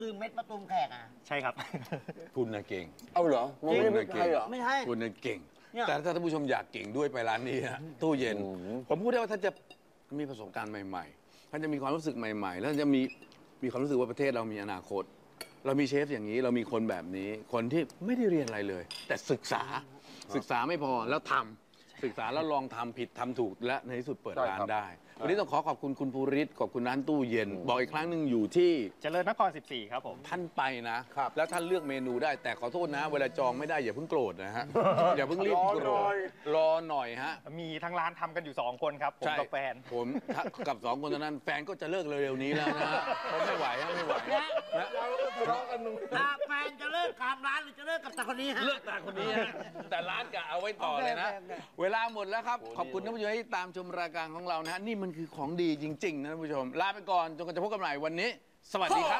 คือเม็ดมะตูมแขกอ่ะใช่ครับคุณน่ะเก่งเอาเหรอมันไม่ได้เป็นไทยเหรอไม่ใช่คุณน่ะเก่งเนี่ยแต่ถ้าท่านผู้ชมอยากเก่งด้วยไปร้านนี้ฮะตู้เย็น ผมพูดได้ว่าท่านจะมีประสบการณ์ใหม่ๆท่านจะมีความรู้สึกใหม่ๆแล้วท่านจะมีความรู้สึกว่าประเทศเรามีอนาคต เรามีเชฟอย่างนี้เรามีคนแบบนี้ คนที่ไม่ได้เรียนอะไรเลย แต่ศึกษาไม่พอแล้วทำศึกษาแล้วลองทำผิดทำถูกและในที่สุดเปิดร้านได้ วันนี้ต้องขอบคุณคุณภูริศขอบคุณร้านตู้เย็น บอกอีกครั้งหนึ่งอยู่ที่เจริญนคร 14 ครับผมท่านไปนะ แล้วท่านเลือกเมนูได้ แต่ขอโทษนะ เวลาจองไม่ได้อย่าเพิ่งโกรธนะฮะ อย่าเพิ่งรีบโกรธรอหน่อยฮะมีทั้งร้านทำกันอยู่ 2 คนครับ ผมใช่กับแฟนผมกับสองคนนั้นแฟนก็จะเลิกเร็วๆนี้แล้วนะผมไม่ไหวฮะไม่ไหวนะแฟนจะเลิกกับร้านหรือจะเลิกกับตาคนนี้ฮะเลิกแต่คนนี้ฮะแต่ร้านกะเอาไว้ต่อเลยนะโอเคเวลาหมดแล้วครับ ขอบคุณท่านผู้ชมที่ตามชมรายการของเรานะฮะนี่มันคือของดีจริงๆนะท่านผู้ชมลาไปก่อนจนกว่าจะพบกันใหม่วันนี้ สวัสดีครับ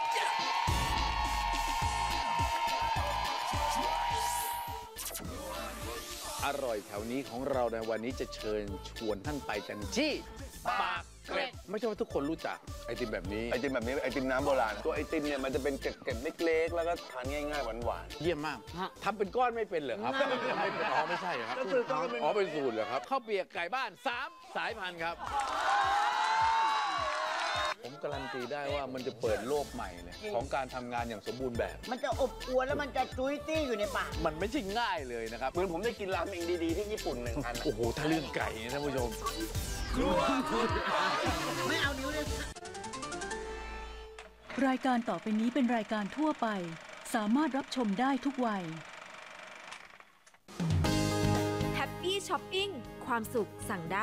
อร่อยแถวนี้ของเราในวันนี้จะเชิญชวนท่านไปกันที่ปากเกร็ดไม่ใช่ว่าทุกคนรู้จักไอติมแบบนี้ไอติมแบบนี้ไอติมน้ำโบราณตัวไอติมเนี่ยมันจะเป็นเกล็ดๆเล็กๆแล้วก็ทานง่ายๆหวานเยี่ยมมากทำเป็นก้อนไม่เป็นเหรอครับไม่เป็นอ๋อไม่ใช่เหรอครับอ๋อเป็นสูตรเหรอครับข้าวเปียกไก่บ้าน3 สายพันธุ์ครับ ผมการันตีได้ว่ามันจะเปิดโลกใหม่เลยของการทำงานอย่างสมบูรณ์แบบมันจะอบอวนแล้วมันจะจุ้ยตี้อยู่ในปากมันไม่ใช่ง่ายเลยนะครับๆเหมือนผมได้กินราเมงดีๆที่ญี่ปุ่น1 อันโอ้โหถ้าเรื่องไก่เนี่ยท่านผู้ชมไม่เอานิ้วเลยรายการต่อไปนี้เป็นรายการทั่วไปสามารถรับชมได้ทุกวัยแฮปปี้ช้อปปิ้งความสุขสั่งได้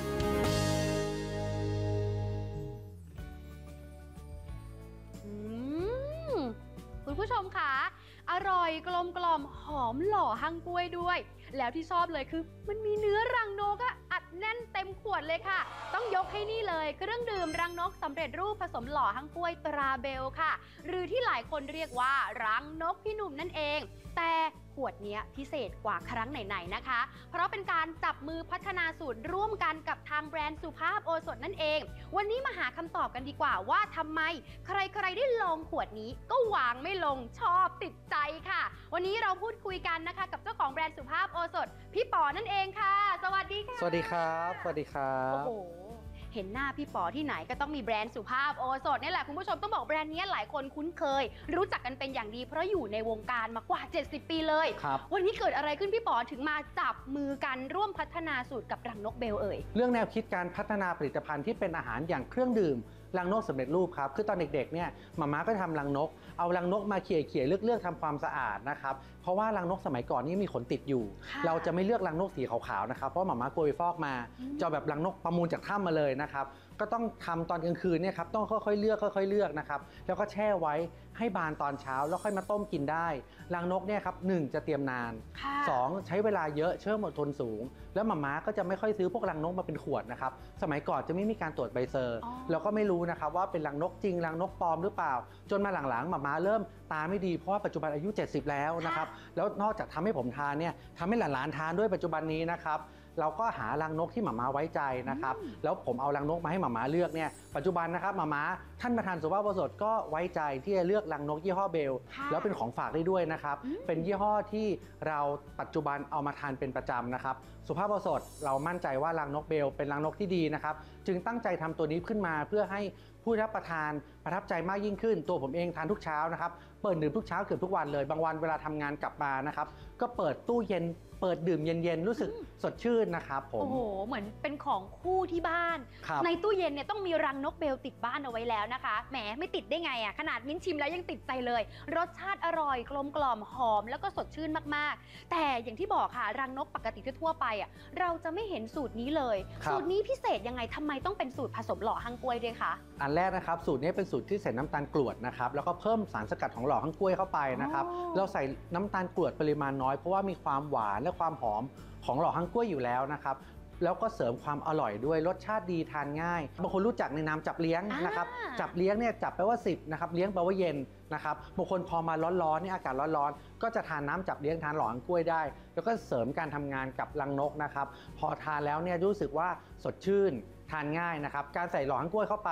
คุณผู้ชมคะอร่อยกลมกล่อมหอมหล่อหั่งกล้วยด้วย แล้วที่ชอบเลยคือมันมีเนื้อรังนกอัดแน่นเต็มขวดเลยค่ะ ต้องยกให้นี่เลยเครื่องดื่มรังนกสำเร็จรูปผสมหล่อหั่งกล้วยตราเบลค่ะ หรือที่หลายคนเรียกว่ารังนกพี่หนุ่มนั่นเอง แต่ขวดนี้พิเศษกว่าครั้งไหนๆนะคะ เพราะเป็นการจับมือพัฒนาสูตรร่วมกันกับทางแบรนด์สุภาพโอสถนั่นเอง วันนี้มาหาคำตอบกันดีกว่าว่าทำไมใครๆได้ลองขวดนี้ก็วางไม่ลงชอบติดใจค่ะ วันนี้เราพูดคุยกันนะคะกับเจ้าของแบรนด์สุภาพโอสถพี่ป๋อนั่นเองค่ะ สวัสดีค่ะสวัสดีครับ สวัสดีครัโอ้บโห เห็นหน้าพี่ป๋อที่ไหนก็ต้องมีแบรนด์สุภาพโอสถนี่แหละคุณผู้ชมต้องบอกแบรนด์นี้หลายคนคุ้นเคย รู้จักกันเป็นอย่างดีเพราะอยู่ในวงการมากว่า 70 ปีเลยครับวันนี้เกิดอะไรขึ้นพี่ป๋อถึงมาจับมือกันร่วมพัฒนาสูตรกับรังนกเบลเอ่ยเรื่องแนวคิดการพัฒนาผลิตภัณฑ์ที่เป็นอาหารอย่างเครื่องดื่มรังนกสำเร็จรูปครับคือตอนเด็กๆเนี่ยม่าก็ทำรังนกเอารังนกมาเขี่ยเลือกทำความสะอาดนะครับเพราะว่ารังนกสมัยก่อนนี่มีขนติดอยู่ค่ะเราจะไม่เลือกรังนกสีขาวๆนะครับเพราะม่ากลัวไปฟอกมาจะเอาแบบรังนกประมูลจากถ้ำมาเลยนะครับก็ต้องทำตอนกลางคืนเนี่ยครับต้องค่อยๆเลือกนะครับแล้วก็แช่ไว้ให้บานตอนเช้าแล้วค่อยมาต้มกินได้รังนกเนี่ยครับ1จะเตรียมนานค่ะ 2 ใช้เวลาเยอะเชื่อมอดทนสูง แล้วม่าก็จะไม่ค่อยซื้อพวกรังนกมาเป็นขวดนะครับสมัยก่อนจะไม่มีการตรวจใบเซอร์อ๋อเราก็ไม่รู้นะครับว่าเป็นรังนกจริงรังนกปลอมหรือเปล่า จนมาหลังๆม่าเริ่มตาไม่ดีเพราะว่าปัจจุบันอายุ 70 แล้วนะครับแล้วนอกจากทำให้ผมทานเนี่ยทำให้หลานๆทานด้วยปัจจุบันนี้นะครับเราก็หารังนกที่ม่าไว้ใจนะครับแล้วผมเอารังนกมาให้ม่าเลือกเนี่ยปัจจุบันนะครับม่าท่านประธานสุภาพโอสถก็ไว้ใจที่จะเลือกรังนกยี่ห้อเบลค่ะแล้วเป็นของฝากได้ด้วยนะครับเป็นยี่ห้อที่เราปัจจุบันเอามาทานเป็นประจำนะครับสุภาพโอสถเรามั่นใจว่ารังนกเบลเป็นรังนกที่ดีนะครับจึงตั้งใจทำตัวนี้ขึ้นมาเพื่อให้ผู้รับประทานประทับใจมากยิ่งขึ้นตัวผมเองทานทุกเช้านะครับเปิดดื่มทุกเช้าเกือบทุกวันเลยบางวันเวลาทำงานกลับมานะครับก็เปิดตู้เย็นเปิดดื่มเย็นๆรู้สึกสดชื่นนะครับผมโอ้โห เหมือนเป็นของคู่ที่บ้านครับในตู้เย็นเนี่ยต้องมีรังนกเบลติดบ้านเอาไว้แล้วนะคะ แหมไม่ติดได้ไงอ่ะ ขนาดมิ้นชิมแล้วยังติดใจเลย รสชาติอร่อยกลมกล่อมหอมแล้วก็สดชื่นมากๆ แต่อย่างที่บอกค่ะรังนกปกติทั่วไปอ่ะเราจะไม่เห็นสูตรนี้เลยครับสูตรนี้พิเศษยังไงทำไมต้องเป็นสูตรผสมหล่อฮังกล้วยด้วยคะอันแรกนะครับสูตรนี้เป็นสูตรที่ใส่น้ำตาลกรวดนะครับแล้วก็เพิ่มสารสกัดของหล่อฮังกล้วยเข้าไปนะครับอ๋อเราใส่น้ำตาลกรวดปริมาณน้อยเพราะว่ามีความหวานและความหอมของหล่อฮังกล้วยอยู่แล้วนะครับแล้วก็เสริมความอร่อยด้วยรสชาติดีทานง่ายบางคนรู้จักในนามจับเลี้ยงนะครับจับเลี้ยงเนี่ยจับแปลว่า10นะครับเลี้ยงแปลว่าเย็นนะครับบางคนพอมาร้อนๆนี่อากาศร้อนๆก็จะทานน้ำจับเลี้ยงทานหล่อฮังกล้วยได้ แล้วก็เสริมการทำงานกับรังนกนะครับพอทานแล้วเนี่ยรู้สึกว่าสดชื่นทานง่ายนะครับการใส่หล่อฮังกล้วยเข้าไป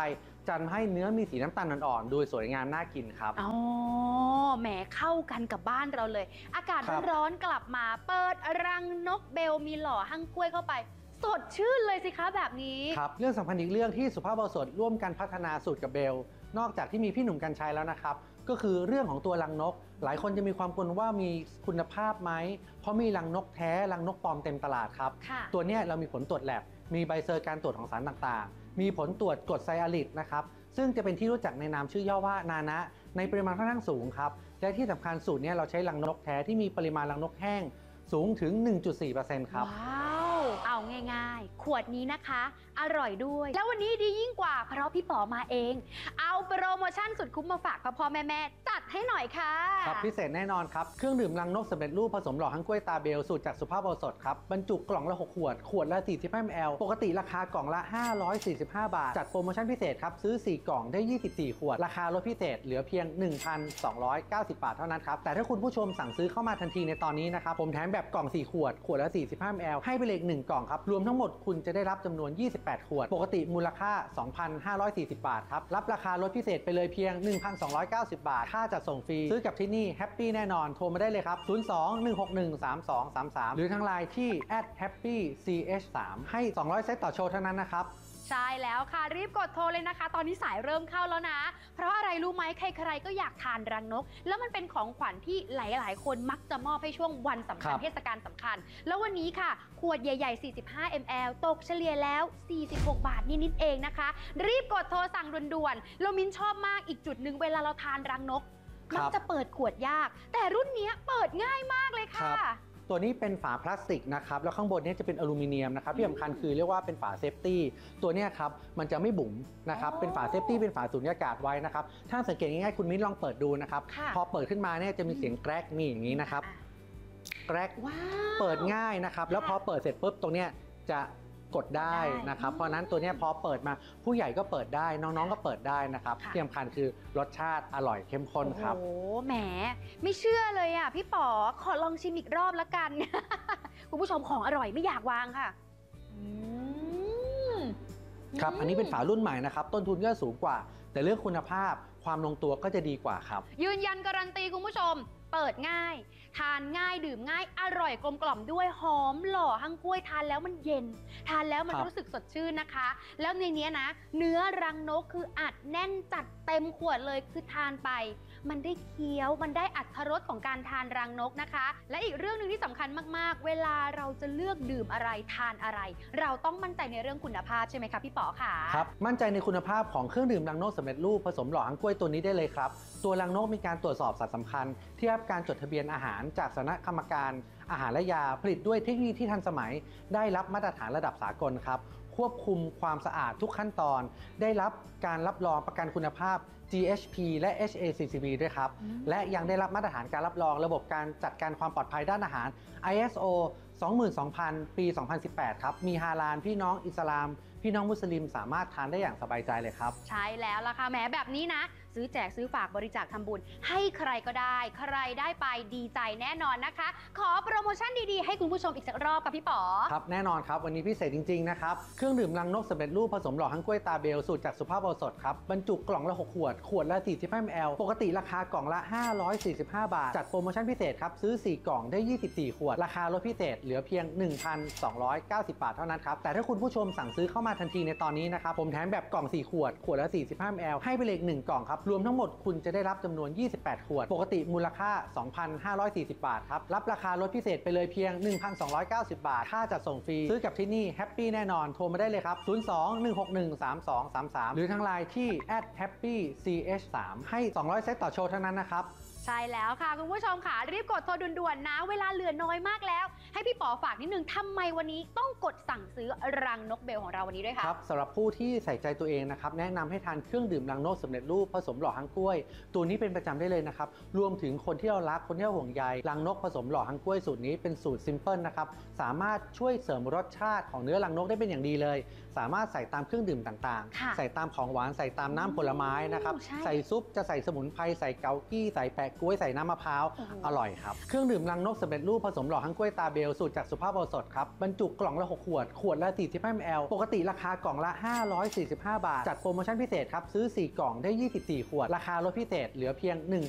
จะทำให้เนื้อมีสีน้ำตาลอ่อนๆดูสวยงามน่ากินครับอ๋อแหมเข้ากันกับบ้านเราเลย อากาศครับร้อนๆกลับมาเปิดรังนกเบลมีหล่อหั่งกล้วยเข้าไป สดชื่นเลยสิคะแบบนี้ครับเรื่องสำคัญอีกเรื่องที่สุภาพบุรุษร่วมกันพัฒนาสูตรกับเบลนอกจากที่มีพี่หนุ่มกัญชัยแล้วนะครับก็คือเรื่องของตัวรังนก หลายคนจะมีความกังวลว่ามีคุณภาพไหมเพราะมีรังนกแท้รังนกปลอมเต็มตลาดครับค่ะตัวเนี้ยเรามีผลตรวจแลบมีใบเซอร์การตรวจของสารต่างๆ มีผลตรวจกรดไซอาลิดนะครับซึ่งจะเป็นที่รู้จักในนามชื่อย่อว่านานะในปริมาณค่อนข้างสูงครับและที่สำคัญสูตรเนี้ยเราใช้รังนกแท้ที่มีปริมาณรังนกแห้งสูงถึง 1.4% ครับว้าว เอาง่ายๆ ขวดนี้นะคะ อร่อยด้วย แล้ววันนี้ดียิ่งกว่าเพราะพี่ป๋อมาเอง เอาโปรโมชั่นสุดคุ้มมาฝากพ่อแม่ๆจัดให้หน่อยค่ะครับพิเศษแน่นอนครับ เครื่องดื่มรังนกสำเร็จรูปผสมหล่อฮังกล้วยตาเบลสูตรจากสุภาพบุรุษครับบรรจุกล่องละ6 ขวด ขวดละ45 ml ปกติราคากล่องละ 545 บาท จัดโปรโมชั่นพิเศษครับ ซื้อ 4 กล่องได้ 24 ขวด ราคาลดพิเศษเหลือเพียง 1,290 บาทเท่านั้นครับ แต่ถ้าคุณผู้ชมสั่งซื้อเข้ามาทันทีในตอนนี้นะครับผมแถมแบบกล่อง 4 ขวด ขวดละ 45 ml ให้ไปเลยอีก 1 กล่องครับรวมทั้งหมดคุณจะได้รับจำนวน 28 ขวด ปกติมูลค่า 2,540 บาทครับรับราคาลดพิเศษไปเลยเพียง 1,290 บาทค่าจัดส่งฟรีซื้อกับที่นี่แฮปปี้แน่นอนโทรมาได้เลยครับ 02-161-3233 หรือทางไลน์ที่ @happych3 ให้ 200 เซตต่อโชว์เท่านั้นนะครับใช่แล้วค่ะรีบกดโทรเลยนะคะ ตอนนี้สายเริ่มเข้าแล้วนะ เพราะอะไรรู้ไหมใครๆก็อยากทานรังนก แล้วมันเป็นของขวัญที่หลายๆ คนมักจะมอบให้ช่วงวันสำคัญครับเทศกาลสำคัญ แล้ววันนี้ค่ะ ขวดใหญ่ๆ 45 ml ตกเฉลี่ยแล้ว 46 บาทนิดๆเองนะคะ รีบกดโทรสั่งด่วนๆแล้วมิ้นชอบมากอีกจุดหนึ่งเวลาเราทานรังนกครับมักจะเปิดขวดยาก แต่รุ่นนี้เปิดง่ายมากเลยค่ะตัวนี้เป็นฝาพลาสติกนะครับแล้วข้างบนเนี้จะเป็นอลูมิเนียมนะครับที่สำคัญคือเรียกว่าเป็นฝาเซฟตี้ตัวเนี้ยครับมันจะไม่บุ๋มนะครับเป็นฝาเซฟตี้เป็นฝาสูญญากาศไว้นะครับถ้าสังเกตง่ายๆคุณมิ้นลองเปิดดูนะครับค่ะพอเปิดขึ้นมาเนี่ยจะมีเสียงแกรกนี่อย่างนี้นะครับแกรกว้าวเปิดง่ายนะครับแล้วพอเปิดเสร็จปุ๊บตรงเนี้ยจะกดได้นะครับเพราะฉะนั้นตัวเนี้ยพอเปิดมาผู้ใหญ่ก็เปิดได้น้องๆก็เปิดได้นะครับที่สำคัญคือรสชาติอร่อยเข้มข้นครับโอ้โหแหมไม่เชื่อเลยอ่ะพี่ป๋อขอลองชิมอีกรอบละกัน คุณผู้ชมของอร่อยไม่อยากวางค่ะอืมครับอันนี้เป็นฝารุ่นใหม่นะครับต้นทุนก็สูงกว่า แต่เรื่องคุณภาพความลงตัวก็จะดีกว่าครับยืนยันการันตีคุณผู้ชม เปิดง่าย ทานง่ายดื่มง่ายอร่อยกลมกล่อมด้วยหอมหล่อหั่งกล้วยทานแล้วมันเย็น ทานแล้วมันครับรู้สึกสดชื่นนะคะ แล้วในเนี้ยนะ เนื้อรังนกคืออัดแน่นจัดเต็มขวดเลยคือทานไป มันได้เคี้ยวมันได้อรรถรสของการทานรังนกนะคะ และอีกเรื่องหนึ่งที่สำคัญมากๆ เวลาเราจะเลือกดื่มอะไรทานอะไร เราต้องมั่นใจในเรื่องคุณภาพใช่ไหมคะพี่ป๋อค่ะครับมั่นใจในคุณภาพของเครื่องดื่มรังนกสำเร็จรูปผสมหล่อฮังกล้วยตัวนี้ได้เลยครับตัวรังนกมีการตรวจสอบสัตว์สำคัญ ที่ได้รับการจดทะเบียนอาหารจากคณะกรรมการอาหารและยาผลิตด้วยเทคโนโลยีที่ทันสมัย ได้รับมาตรฐานระดับสากลครับควบคุมความสะอาดทุกขั้นตอน ได้รับการรับรองประกันคุณภาพ GHP และ HACCP ด้วยครับและยังได้รับมาตรฐานการรับรองระบบการจัดการความปลอดภัยด้านอาหาร ISO 22,000 ปี 2018 ครับมีฮาลาลพี่น้องอิสลาม พี่น้องมุสลิมสามารถทานได้อย่างสบายใจเลยครับใช่แล้วล่ะค่ะแหมแบบนี้นะ ซื้อแจกซื้อฝากบริจาคทำบุญ ให้ใครก็ได้ ใครได้ไปดีใจแน่นอนนะคะ ขอโปรโมชั่นดีๆให้คุณผู้ชมอีกสักรอบค่ะพี่ป๋อครับแน่นอนครับวันนี้พิเศษจริงๆนะครับเครื่องดื่มรังนกสำเร็จรูปผสมหล่อฮังกล้วยตาเบลสูตรจากสุภาพบุรุษครับบรรจุกล่องละ6 ขวด ขวดละ45 ml ปกติราคากล่องละ 545 บาท จัดโปรโมชั่นพิเศษครับซื้อ 4 กล่องได้ 24 ขวด ราคาลดพิเศษเหลือเพียง 1,290 บาทเท่านั้นครับแต่ถ้าคุณผู้ชมสั่งซื้อเข้ามาทันทีในตอนนี้นะครับผมแถมแบบกล่อง 4 ขวด ขวดละ 45 ml ให้ไปเลยอีก 1 กล่องครับรวมทั้งหมดคุณจะได้รับจำนวน 28 ขวด ปกติมูลค่า 2,540 บาทครับรับราคาลดพิเศษไปเลยเพียง 1,290 บาทค่าจัดส่งฟรีซื้อกับที่นี่แฮปปี้แน่นอนโทรมาได้เลยครับ 02-161-3233 หรือทางไลน์ที่ @happych3 ให้ 200 เซตต่อโชว์เท่านั้นนะครับใช่แล้วค่ะคุณผู้ชมค่ะรีบกดโทรด่วนๆนะเวลาเหลือน้อยมากแล้ว ให้พี่ป๋อฝากนิดนึงทำไมวันนี้ต้องกดสั่งซื้อรังนกเบลของเราวันนี้ด้วยค่ะครับสำหรับผู้ที่ใส่ใจตัวเองนะครับแนะนำให้ทานเครื่องดื่มรังนกสำเร็จรูปผสมหล่อฮังกล้วยตัวนี้เป็นประจำได้เลยนะครับรวมถึงคนที่เรารักคนที่เราห่วงใยรังนกผสมหล่อฮังกล้วยสูตรนี้เป็นสูตรซิมเพิลนะครับสามารถช่วยเสริมรสชาติของเนื้อรังนกได้เป็นอย่างดีเลย สามารถใส่ตามเครื่องดื่มต่างค่ะๆ ใส่ตามของหวานใส่ตามน้ำผลไม้นะครับใช่ใส่ซุปจะใส่สมุนไพรใส่เกากี้ใส่แปะกล้วยใส่น้ำมะพร้าวอร่อยครับเครื่องดื่มรังนกสำเร็จรูปผสมหล่อฮังกุ้ยตาเบลสูตรจากสุภาพบุรุษครับบรรจุกล่องละ6 ขวดขวดละ45 ml ปกติราคากล่องละ545 บาทจัดโปรโมชั่นพิเศษครับซื้อ4 กล่องได้24 ขวดราคาลดพิเศษเหลือเพียง